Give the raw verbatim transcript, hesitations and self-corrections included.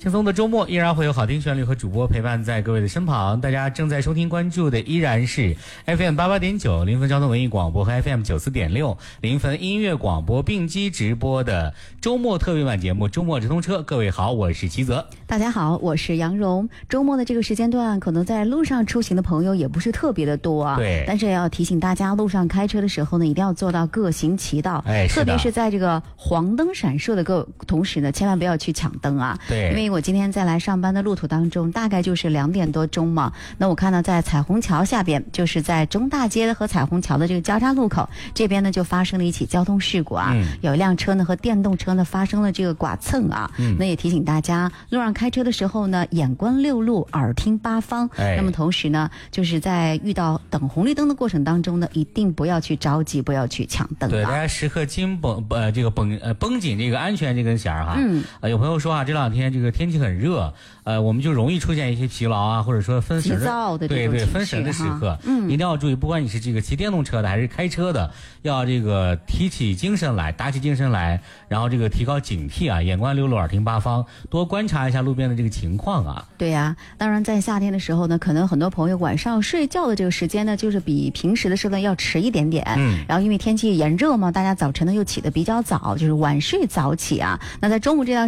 轻松的周末依然会有好听旋律和主播陪伴在各位的身旁。大家正在收听关注的依然是 F M 八八点九临汾交通文艺广播和 F M 九四点六临汾音乐广播并机直播的周末特别版节目《周末直通车》。各位好，我是齐泽。 大家好，我是杨蓉。周末的这个时间段，可能在路上出行的朋友也不是特别的多啊。 对。 但是也要提醒大家，路上开车的时候呢，一定要做到各行其道。 哎， 特别是在这个黄灯闪烁的个同时呢，千万不要去抢灯啊。 对。 因为我今天在来上班的路途当中，大概就是两点多钟嘛。那我看到在彩虹桥下边，就是在中大街和彩虹桥的这个交叉路口这边呢，就发生了一起交通事故啊。嗯、有一辆车呢和电动车呢发生了这个剐蹭啊。嗯。那也提醒大家，路上开车的时候呢，眼观六路，耳听八方。哎。那么同时呢，就是在遇到等红绿灯的过程当中呢，一定不要去着急，不要去抢灯、啊。 对，大家时刻紧绷呃这个绷呃绷紧这个安全这根弦哈。嗯。呃，有朋友说啊，这两天这个天气很热，呃，我们就容易出现一些疲劳啊，或者说分神的， 的对对分神的时刻。嗯。一定要注意，不管你是这个骑电动车的还是开车的，要这个提起精神来，打起精神来，然后这个提高警惕啊，眼观六路，耳听八方，多观察一下路边的这个情况啊。 对呀、啊，当然在夏天的时候呢，可能很多朋友晚上睡觉的这个时间呢，就是比平时的时候呢要迟一点点。嗯。然后因为天气炎热嘛，大家早晨呢又起得比较早，就是晚睡早起啊。那在中午这段